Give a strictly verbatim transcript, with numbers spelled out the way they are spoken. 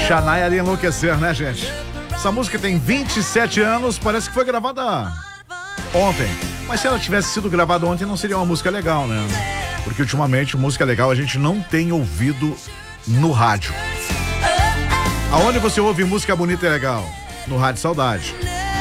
Shania de enlouquecer, né, gente? Essa música tem vinte e sete anos, parece que foi gravada ontem. Mas se ela tivesse sido gravada ontem, não seria uma música legal, né? Porque ultimamente, música legal a gente não tem ouvido no rádio. Aonde você ouve música bonita e legal? No Rádio Saudade.